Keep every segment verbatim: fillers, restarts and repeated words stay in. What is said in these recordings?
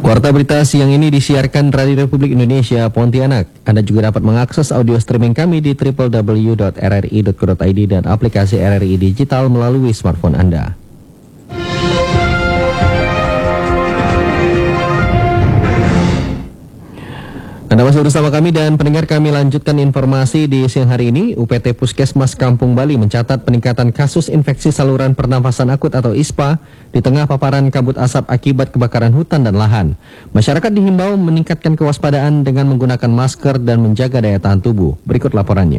Warta berita siang ini disiarkan Radio Republik Indonesia Pontianak. Anda juga dapat mengakses audio streaming kami di w w w dot r r i dot co dot i d dan aplikasi R R I Digital melalui smartphone Anda. Anda masih bersama kami dan pendengar, kami lanjutkan informasi di siang hari ini. U P T Puskesmas Kampung Bali mencatat peningkatan kasus infeksi saluran pernafasan akut atau I S P A di tengah paparan kabut asap akibat kebakaran hutan dan lahan. Masyarakat dihimbau meningkatkan kewaspadaan dengan menggunakan masker dan menjaga daya tahan tubuh. Berikut laporannya.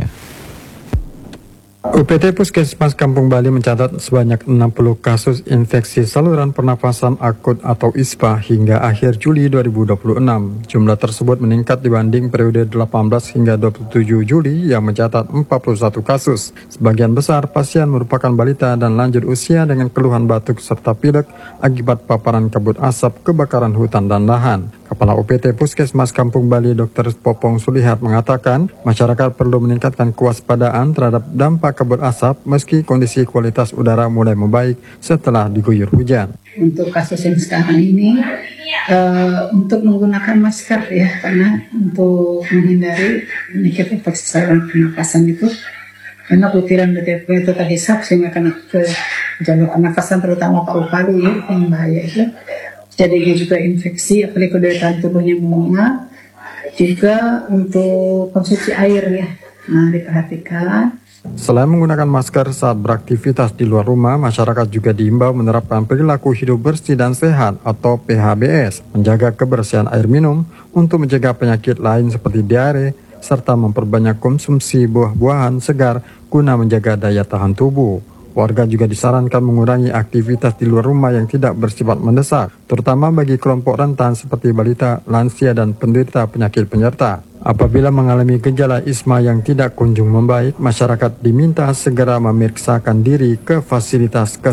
U P T Puskesmas Kampung Bali mencatat sebanyak enam puluh kasus infeksi saluran pernafasan akut atau I S P A hingga akhir Juli dua ribu dua puluh enam. Jumlah tersebut meningkat dibanding periode delapan belas hingga dua puluh tujuh Juli yang mencatat empat puluh satu kasus. Sebagian besar pasien merupakan balita dan lanjut usia dengan keluhan batuk serta pilek akibat paparan kabut asap kebakaran hutan dan lahan. Kepala U P T Puskesmas Kampung Bali Dokter Popong Sulihat mengatakan masyarakat perlu meningkatkan kewaspadaan terhadap dampak kabut asap meski kondisi kualitas udara mulai membaik setelah diguyur hujan. Untuk kasus yang sekarang ini uh, untuk menggunakan masker ya, karena untuk menghindari penyakit infeksi saluran pernapasan itu, karena butiran butiran itu terhisap sehingga kena ke jalur pernapasan terutama paru-paru ya, yang bahaya itu. Jadi dia juga infeksi, apalagi daya tahan tubuhnya menguat. Juga untuk konsumsi air ya, nah diperhatikan. Selain menggunakan masker saat beraktivitas di luar rumah, masyarakat juga diimbau menerapkan perilaku hidup bersih dan sehat atau P H B S, menjaga kebersihan air minum untuk mencegah penyakit lain seperti diare, serta memperbanyak konsumsi buah-buahan segar guna menjaga daya tahan tubuh. Warga juga disarankan mengurangi aktivitas di luar rumah yang tidak bersifat mendesak, terutama bagi kelompok rentan seperti balita, lansia, dan penderita penyakit penyerta. Apabila mengalami gejala I S M A yang tidak kunjung membaik, masyarakat diminta segera memeriksakan diri ke fasilitas kesehatan.